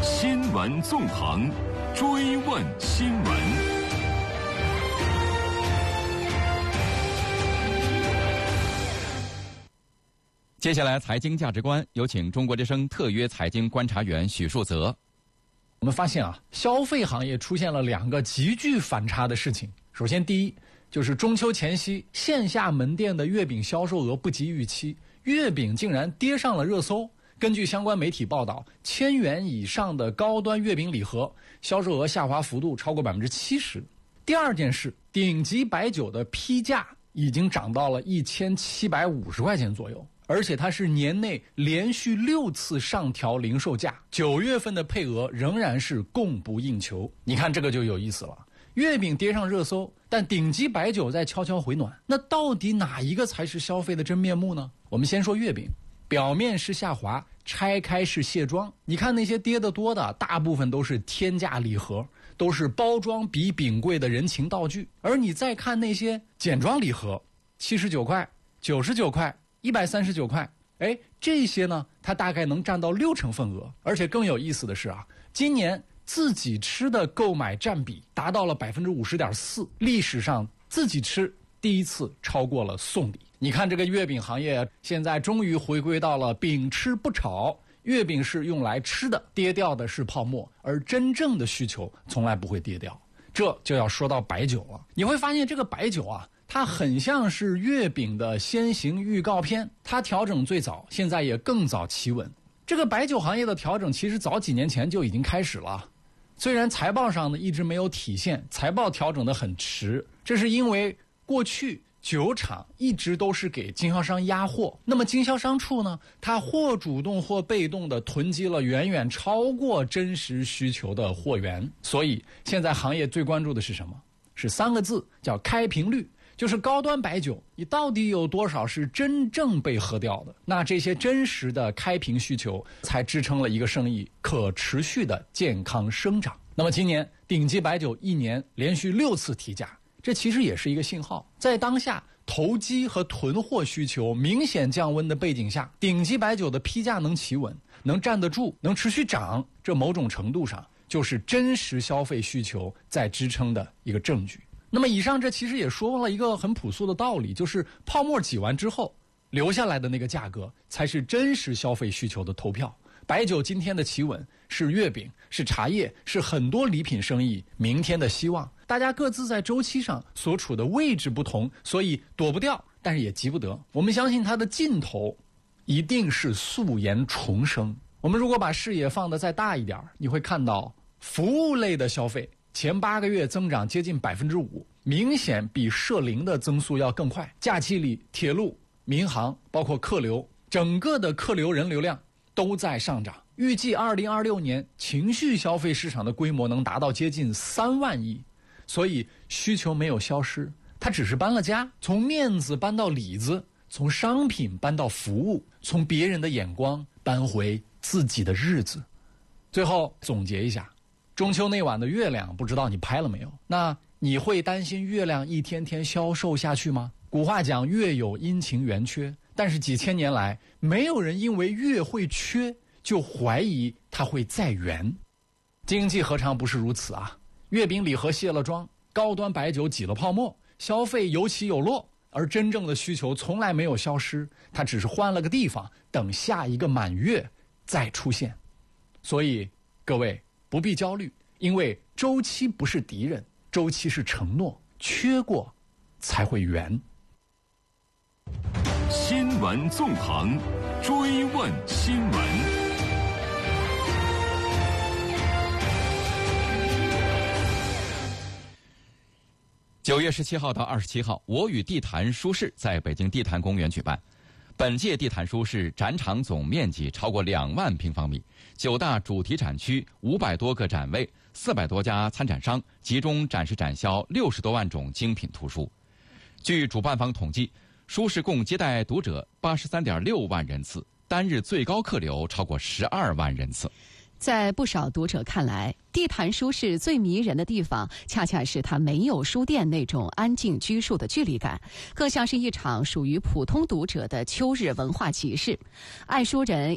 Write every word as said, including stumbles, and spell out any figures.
新闻纵横，追问新闻。 接下来，财经价值观有请中国之声特约财经观察员许树泽。 我们发现啊，消费行业出现了两个极具反差的事情。首先，第一就是中秋前夕，线下门店的月饼销售额不及预期，月饼竟然跌上了热搜。根据相关媒体报道，千元以上的高端月饼礼盒销售额下滑幅度超过百分之七十。第二件事，顶级白酒的批价已经涨到了一千七百五十块钱左右。而且它是年内连续六次上调零售价，九月份的配额仍然是供不应求。你看这个就有意思了，月饼跌上热搜，但顶级白酒在悄悄回暖。那到底哪一个才是消费的真面目呢？我们先说月饼，表面是下滑，拆开是卸妆。你看那些跌得多的，大部分都是天价礼盒，都是包装比饼贵的人情道具。而你再看那些简装礼盒，七十九块、九十九块。一百三十九块，哎，这些呢，它大概能占到六成份额。而且更有意思的是啊，今年自己吃的购买占比达到了百分之五十点四，历史上自己吃第一次超过了送礼。你看这个月饼行业现在终于回归到了饼吃不炒，月饼是用来吃的，跌掉的是泡沫，而真正的需求从来不会跌掉。这就要说到白酒了，你会发现这个白酒啊，它很像是月饼的先行预告片，它调整最早，现在也更早企稳。这个白酒行业的调整其实早几年前就已经开始了，虽然财报上呢一直没有体现，财报调整得很迟，这是因为过去酒厂一直都是给经销商压货，那么经销商处呢，它或主动或被动地囤积了远远超过真实需求的货源。所以现在行业最关注的是什么？是三个字，叫开瓶率。就是高端白酒，你到底有多少是真正被喝掉的？那这些真实的开瓶需求，才支撑了一个生意可持续的健康生长。那么今年顶级白酒一年连续六次提价，这其实也是一个信号。在当下投机和囤货需求明显降温的背景下，顶级白酒的批价能企稳，能站得住，能持续涨，这某种程度上就是真实消费需求在支撑的一个证据。那么以上这其实也说了一个很朴素的道理，就是泡沫挤完之后留下来的那个价格才是真实消费需求的投票。白酒今天的企稳，是月饼，是茶叶，是很多礼品生意明天的希望。大家各自在周期上所处的位置不同，所以躲不掉，但是也急不得。我们相信它的尽头一定是素颜重生。我们如果把视野放得再大一点，你会看到服务类的消费前八个月增长接近百分之五，明显比社零的增速要更快。假期里，铁路、民航，包括客流，整个的客流人流量都在上涨。预计二零二六年情绪消费市场的规模能达到接近三万亿，所以需求没有消失，它只是搬了家，从面子搬到里子，从商品搬到服务，从别人的眼光搬回自己的日子。最后总结一下。中秋那晚的月亮，不知道你拍了没有？那你会担心月亮一天天消瘦下去吗？古话讲月有阴晴圆缺，但是几千年来，没有人因为月会缺就怀疑它会再圆。经济何尝不是如此啊？月饼礼盒卸了妆，高端白酒挤了泡沫，消费有起有落，而真正的需求从来没有消失，它只是换了个地方，等下一个满月再出现。所以各位不必焦虑，因为周期不是敌人，周期是承诺，缺过才会圆。 新闻纵横，追问新闻。 九月十七号到二十七号，我与地坛书市在北京地坛公园举办。本届地坛书市展场总面积超过两万平方米，九大主题展区，五百多个展位，四百多家参展商，集中展示展销六十多万种精品图书。据主办方统计，书市共接待读者八十三点六万人次，单日最高客流超过十二万人次。 在不少读者看来，地坛书市最迷人的地方，恰恰是它没有书店那种安静拘束的距离感，更像是一场属于普通读者的秋日文化集市。爱书人